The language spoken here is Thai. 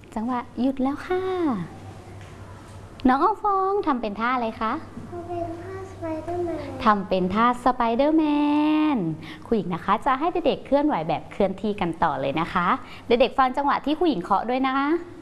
จังหวะหยุดแล้วค่ะน้องอองฟองทำเป็นท่าอะไรคะทำเป็นท่าสไปเดอร์แมนครูหญิงนะคะจะให้เด็กๆเคลื่อนไหวแบบเคลื่อนที่กันต่อเลยนะคะเด็กๆฟังจังหวะที่ครูหญิงเคาะด้วยนะคะ